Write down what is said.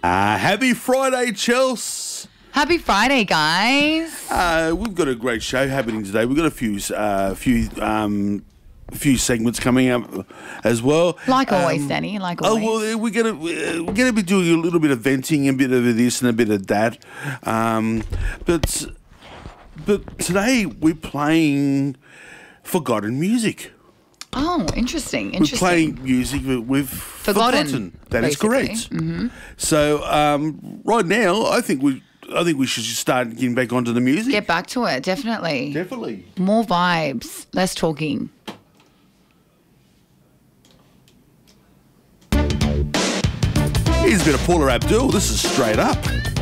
Happy Friday, Chels. Happy Friday, guys. We've got a great show happening today. We've got a few segments coming up as well. Like always, Danny, like always. Oh, well, we're gonna be doing a little bit of venting, a bit of this and a bit of that. But today we're playing forgotten music. Oh, interesting. We're playing music we've forgotten. That is correct. Mm-hmm. So right now, I think we should just start getting back onto the music. Get back to it, definitely. Definitely. More vibes, less talking. Here's a bit of Paula Abdul. This is Straight Up.